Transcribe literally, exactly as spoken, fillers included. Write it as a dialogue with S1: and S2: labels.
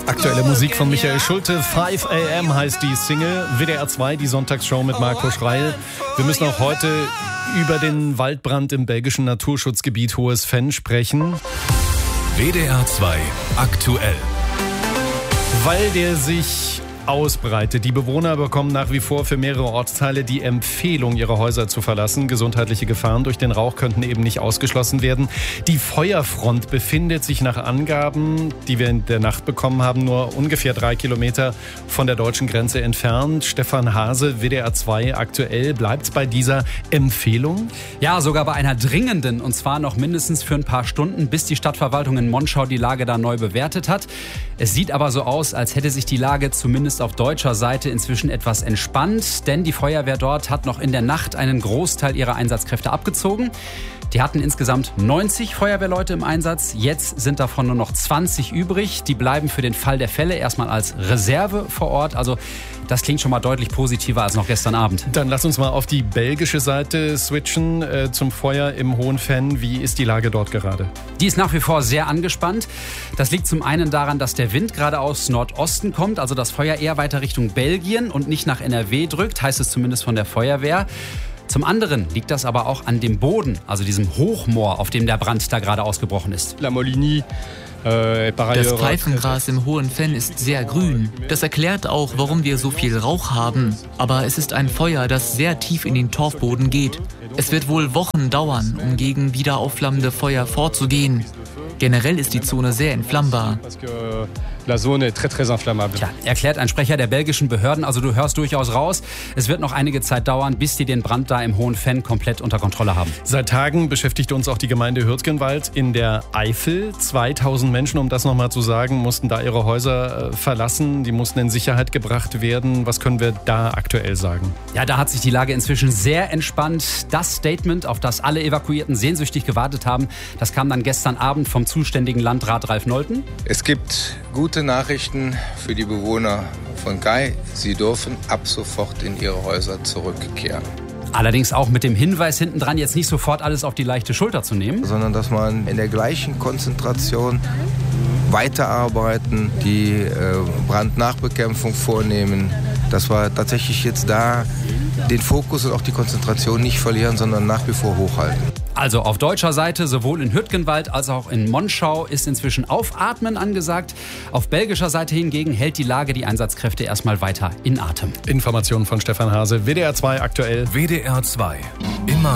S1: Aktuelle Musik von Michael Schulte. five a m heißt die Single. W D R zwei, die Sonntagsshow mit Marco Schreil. Wir müssen auch heute über den Waldbrand im belgischen Naturschutzgebiet Hohes Venn sprechen.
S2: W D R zwei aktuell.
S1: Weil der sich ausbreitet. Die Bewohner bekommen nach wie vor für mehrere Ortsteile die Empfehlung, ihre Häuser zu verlassen. Gesundheitliche Gefahren durch den Rauch könnten eben nicht ausgeschlossen werden. Die Feuerfront befindet sich nach Angaben, die wir in der Nacht bekommen haben, nur ungefähr drei Kilometer von der deutschen Grenze entfernt. Stefan Hase, W D R zwei aktuell. Bleibt es bei dieser Empfehlung?
S3: Ja, sogar bei einer dringenden, und zwar noch mindestens für ein paar Stunden, bis die Stadtverwaltung in Monschau die Lage da neu bewertet hat. Es sieht aber so aus, als hätte sich die Lage zumindest auf deutscher Seite inzwischen etwas entspannt, denn die Feuerwehr dort hat noch in der Nacht einen Großteil ihrer Einsatzkräfte abgezogen. Die hatten insgesamt neunzig Feuerwehrleute im Einsatz. Jetzt sind davon nur noch zwanzig übrig. Die bleiben für den Fall der Fälle erstmal als Reserve vor Ort. Also das klingt schon mal deutlich positiver als noch gestern Abend.
S1: Dann lass uns mal auf die belgische Seite switchen, äh, zum Feuer im Hohen Venn. Wie ist die Lage dort gerade?
S3: Die ist nach wie vor sehr angespannt. Das liegt zum einen daran, dass der Wind gerade aus Nordosten kommt, also das Feuer eher weiter Richtung Belgien und nicht nach N R W drückt, heißt es zumindest von der Feuerwehr. Zum anderen liegt das aber auch an dem Boden, also diesem Hochmoor, auf dem der Brand da gerade ausgebrochen ist.
S4: La Molinie.
S5: Das Pfeifengras im Hohen Venn ist sehr grün. Das erklärt auch, warum wir so viel Rauch haben. Aber es ist ein Feuer, das sehr tief in den Torfboden geht. Es wird wohl Wochen dauern, um gegen wieder aufflammende Feuer vorzugehen. Generell ist die Zone sehr entflammbar.
S3: Tja, erklärt ein Sprecher der belgischen Behörden. Also du hörst durchaus raus, es wird noch einige Zeit dauern, bis die den Brand da im Hohen Venn komplett unter Kontrolle haben.
S1: Seit Tagen beschäftigt uns auch die Gemeinde Hürtgenwald in der Eifel. zweitausend Menschen, um das nochmal zu sagen, mussten da ihre Häuser verlassen. Die mussten in Sicherheit gebracht werden. Was können wir da aktuell sagen?
S3: Ja, da hat sich die Lage inzwischen sehr entspannt. Das Statement, auf das alle Evakuierten sehnsüchtig gewartet haben, das kam dann gestern Abend vom zuständigen Landrat Ralf Nolten.
S6: Es gibt gute Nachrichten für die Bewohner von Gay. Sie dürfen ab sofort in ihre Häuser zurückkehren.
S3: Allerdings auch mit dem Hinweis hintendran, jetzt nicht sofort alles auf die leichte Schulter zu nehmen.
S6: Sondern dass man in der gleichen Konzentration weiterarbeiten, die äh, Brandnachbekämpfung vornehmen, dass wir tatsächlich jetzt da den Fokus und auch die Konzentration nicht verlieren, sondern nach wie vor hochhalten.
S3: Also auf deutscher Seite, sowohl in Hürtgenwald als auch in Monschau, ist inzwischen Aufatmen angesagt. Auf belgischer Seite hingegen hält die Lage die Einsatzkräfte erstmal weiter in Atem.
S1: Informationen von Stefan Hase, W D R zwei aktuell.
S2: W D R zwei. Immer